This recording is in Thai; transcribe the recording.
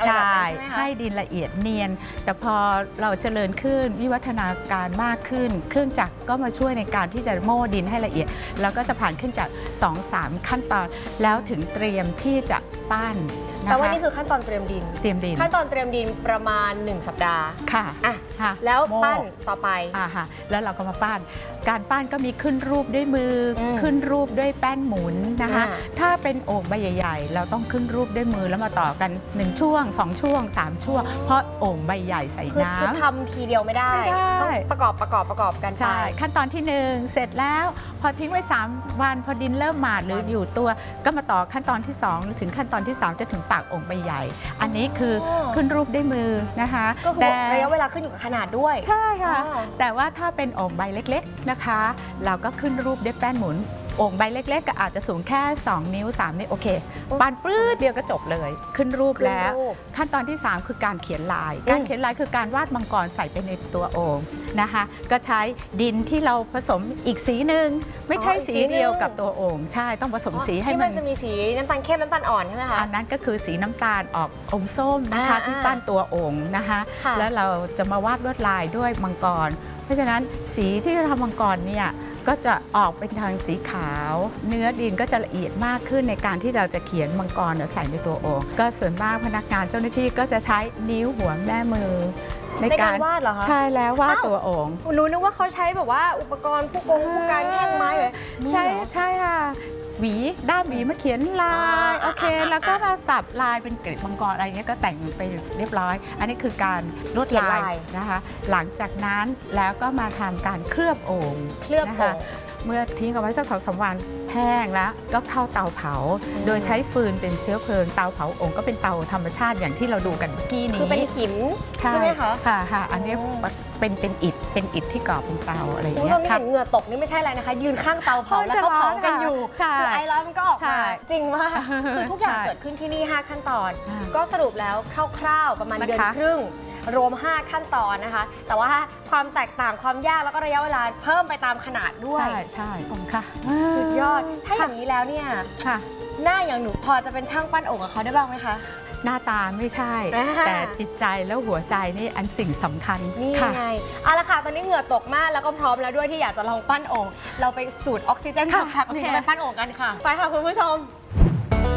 ใช่ให้ดินละเอียดเนียนแต่พอเราเจริญขึ้นวิวัฒนาการมากขึ้นเครื่องจักรก็มาช่วยในการที่จะโม่ดินให้ละเอียดแล้วก็จะผ่านขึ้นจาก 2-3 ขั้นตอนแล้วถึงเตรียมที่จะปั้นแต่ว่านี่คือขั้นตอนเตรียมดินขั้นตอนเตรียมดินประมาณ1 สัปดาห์ค่ะแล้วปั้นต่อไปค่ะแล้วเราก็มาปั้นการปั้นก็มีขึ้นรูปด้วยมือขึ้นรูปด้วยแป้นหมุนนะคะถ้าเป็นโอ่งใบใหญ่ๆเราต้องขึ้นรูปด้วยมือแล้วมาต่อกัน1 ช่วง 2 ช่วง 3 ช่วงเพราะโอ่งใบใหญ่ใส่น้ำคือทำทีเดียวไม่ได้ต้องประกอบกันใช่ขั้นตอนที่1เสร็จแล้วพอทิ้งไว้3 วันพอดินเริ่มหมาดหรืออยู่ตัวก็มาต่อขั้นตอนที่2หรือถึงขั้นตอนที่3จะถึงปากโอ่งใบใหญ่อันนี้คือขึ้นรูปด้วยมือนะคะแต่ระยะเวลาขึ้นอยู่กับขนาดด้วยใช่ค่ะแต่ว่าถ้าเป็นโอ่งใบเล็กๆนะคะเราก็ขึ้นรูปด้วยแป้นหมุนโอ่งใบเล็กๆก็อาจจะสูงแค่2 นิ้ว 3 นิ้วโอเคปั้นปลื้ดเดียวก็จบเลยขึ้นรูปแล้วขั้นตอนที่3คือการเขียนลายการเขียนลายคือการวาดมังกรใส่ไปในตัวโอ่งนะคะก็ใช้ดินที่เราผสมอีกสีหนึ่งไม่ใช่สีเดียวกับตัวโอ่งใช่ต้องผสมสีให้มันจะมีสีน้ำตาลเข้มน้ำตาลอ่อนใช่ไหมคะอันนั้นก็คือสีน้ำตาลออกอมส้มนะคะที่ปั้นตัวโอ่งนะคะแล้วเราจะมาวาดลวดลายด้วยมังกรเพราะฉะนั้นสีที่จะทำมังกรเนี่ยก็จะออกเป็นทางสีขาวเนื้อดินก็จะละเอียดมากขึ้นในการที่เราจะเขียนมังกรใส่ในตัวโอ่งก็ส่วนมากพนักงานเจ้าหน้าที่ก็จะใช้นิ้วหัวแม่มือในการวาดเหรอคะใช่แล้ววาดตัวโอ่งหนูนึกว่าเขาใช้แบบว่าอุปกรณ์ผู้การแยกไม้เลยใช่ค่ะหวีด้ามหวีมาเขียนลายโอเคแล้วก็มาสับลายเป็นเกล็ดมังกรอะไรเงี้ยก็แต่งไปเรียบร้อยอันนี้คือการลวดลายนะคะหลังจากนั้นแล้วก็มาทำการเคลือบโอ่งนะคะเมื่อทิ้งเอาไว้สัก2-3 วันแห้งแล้วก็เข้าเตาเผาโดยใช้ฟืนเป็นเชื้อเพลิงเตาเผาโอ่งก็เป็นเตาธรรมชาติอย่างที่เราดูกันเมื่อกี้นี้คือเป็นหินใช่ไหมคะค่ะอันนี้เป็นอิฐที่ก่อเป็นเตาอะไรอย่างเงี้ยครับเหงื่อตกนี่ไม่ใช่อะไรนะคะยืนข้างเตาเผาแล้วเขาเผากันอยู่คือไอร้อนมันก็ออกมาจริงมากคือทุกอย่างเกิดขึ้นที่นี่5 ขั้นตอนก็สรุปแล้วคร่าวๆประมาณเดือนครึ่งรวม5 ขั้นตอนนะคะแต่ว่าความแตกต่างความยากแล้วก็ระยะเวลาเพิ่มไปตามขนาดด้วยใช่ผมค่ะสุดยอดถ้าอย่างนี้แล้วเนี่ยหน้าอย่างหนูพอจะเป็นช่างปั้นโอ่งกับเขาได้บ้างไหมคะหน้าตาไม่ใช่แต่จิตใจแล้วหัวใจนี่อันสิ่งสำคัญนี่ไงเอาละค่ะตอนนี้เหงื่อตกมากแล้วก็พร้อมแล้วด้วยที่อยากจะลองปั้นโอ่งเราไปสูดออกซิเจนสักแป๊บนึงไปปั้นโอ่งกันค่ะไปค่ะคุณผู้ชม